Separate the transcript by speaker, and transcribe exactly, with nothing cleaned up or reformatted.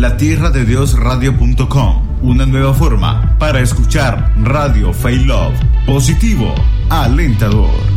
Speaker 1: la tierra de dios radio punto com, una nueva forma para escuchar Radio Faith Love, positivo, alentador.